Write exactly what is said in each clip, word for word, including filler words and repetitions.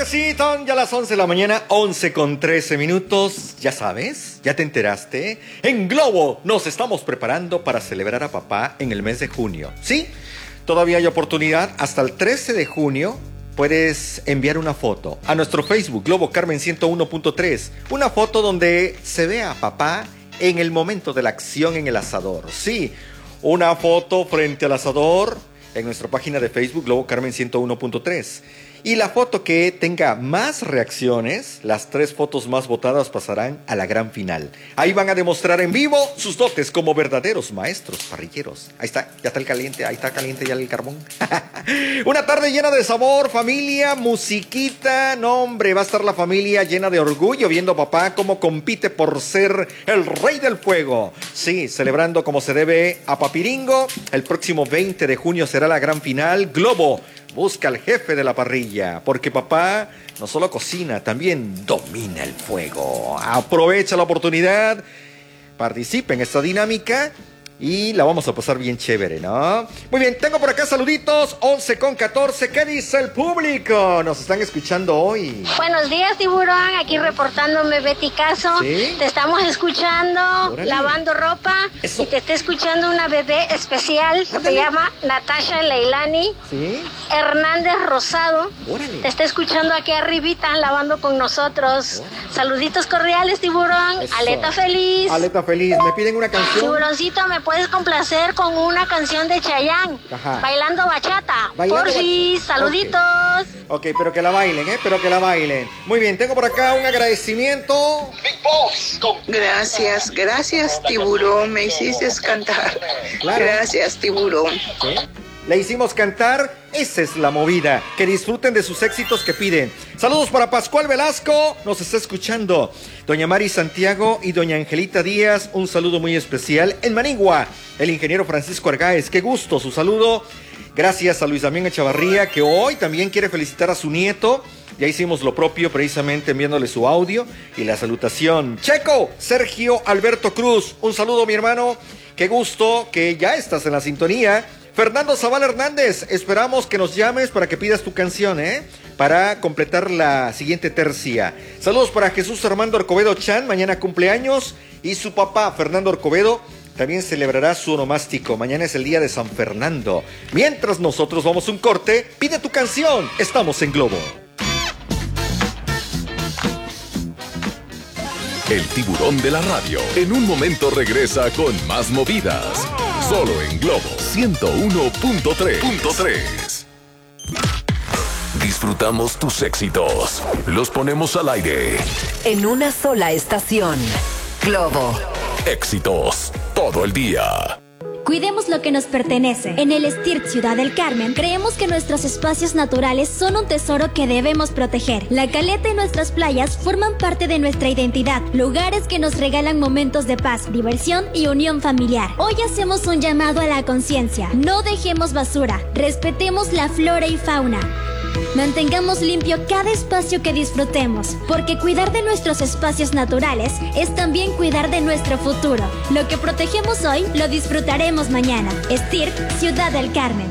que sí, son ya las once de la mañana, once con trece minutos. Ya sabes, ya te enteraste. En Globo nos estamos preparando para celebrar a papá en el mes de junio. ¿Sí? Todavía hay oportunidad. Hasta el trece de junio puedes enviar una foto a nuestro Facebook, Globo Carmen ciento uno punto tres. Una foto donde se vea a papá en el momento de la acción en el asador. Sí, una foto frente al asador en nuestra página de Facebook, Globo Carmen ciento uno punto tres. Y la foto que tenga más reacciones, las tres fotos más votadas pasarán a la gran final. Ahí van a demostrar en vivo sus dotes como verdaderos maestros parrilleros. Ahí está, ya está el caliente, ahí está caliente ya el carbón. Una tarde llena de sabor, familia, musiquita. No, hombre, va a estar la familia llena de orgullo viendo a papá cómo compite por ser el rey del fuego. Sí, celebrando como se debe a Papiringo. El próximo veinte de junio será la gran final. Globo busca al jefe de la parrilla, porque papá no solo cocina, también domina el fuego. Aprovecha la oportunidad, participa en esta dinámica y la vamos a pasar bien chévere, ¿no? Muy bien, tengo por acá saluditos, once con catorce. ¿Qué dice el público? Nos están escuchando hoy. Buenos días, tiburón, aquí reportándome Betty Caso. ¿Sí? Te estamos escuchando, Órale. Lavando ropa. Eso. Y te está escuchando una bebé especial que se llama Natasha Leilani ¿Sí? Hernández Rosado. Órale. Te está escuchando aquí arribita, lavando con nosotros. Órale. Saluditos cordiales, tiburón. Eso. Aleta feliz. Aleta feliz, me piden una canción. Tiburoncito, ¿me puedes complacer con una canción de Chayanne? Ajá. Bailando bachata. Bailando Porfis, bachata. saluditos. Ok, pero que la bailen, ¿eh? Pero que la bailen. Muy bien, tengo por acá un agradecimiento. Gracias, gracias, tiburón, me hiciste cantar. Claro. Gracias, tiburón. ¿Sí? Le hicimos cantar, esa es la movida. Que disfruten de sus éxitos que piden. Saludos para Pascual Velasco, nos está escuchando. Doña Mari Santiago y doña Angelita Díaz, un saludo muy especial. En Manigua, el ingeniero Francisco Argáez, qué gusto, su saludo. Gracias a Luis Damián Echavarría, que hoy también quiere felicitar a su nieto. Ya hicimos lo propio precisamente enviándole su audio y la salutación. Checo, Sergio Alberto Cruz, un saludo mi hermano. Qué gusto que ya estás en la sintonía. Fernando Zavala Hernández, esperamos que nos llames para que pidas tu canción, ¿eh? Para completar la siguiente tercia. Saludos para Jesús Armando Orcovedo Chan, mañana cumpleaños. Y su papá, Fernando Orcovedo, también celebrará su onomástico. Mañana es el día de San Fernando. Mientras nosotros vamos a un corte, pide tu canción. Estamos en Globo. El tiburón de la radio en un momento regresa con más movidas. Solo en Globo ciento uno punto tres. Disfrutamos tus éxitos. Los ponemos al aire. En una sola estación. Globo. Éxitos todo el día. Cuidemos lo que nos pertenece. En el STIRT Ciudad del Carmen, creemos que nuestros espacios naturales son un tesoro que debemos proteger. La caleta y nuestras playas forman parte de nuestra identidad, lugares que nos regalan momentos de paz, diversión y unión familiar. Hoy hacemos un llamado a la conciencia. No dejemos basura, respetemos la flora y fauna. Mantengamos limpio cada espacio que disfrutemos, porque cuidar de nuestros espacios naturales es también cuidar de nuestro futuro. Lo que protegemos hoy, lo disfrutaremos mañana. STIRT, Ciudad del Carmen.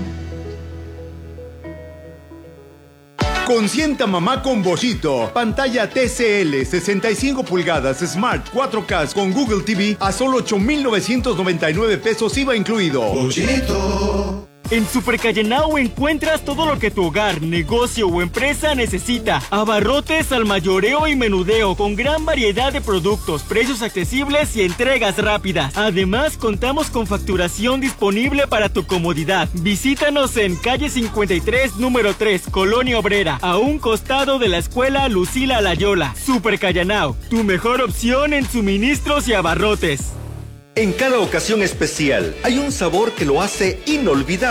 Consienta mamá con Bollito. Pantalla T C L sesenta y cinco pulgadas Smart cuatro K con Google T V a solo ocho mil novecientos noventa y nueve pesos I V A incluido. Bollito. En Super Callenao encuentras todo lo que tu hogar, negocio o empresa necesita. Abarrotes al mayoreo y menudeo con gran variedad de productos, precios accesibles y entregas rápidas. Además, contamos con facturación disponible para tu comodidad. Visítanos en calle cincuenta y tres, número tres, Colonia Obrera, a un costado de la escuela Lucila Layola. Super Callenao, tu mejor opción en suministros y abarrotes. En cada ocasión especial hay un sabor que lo hace inolvidable.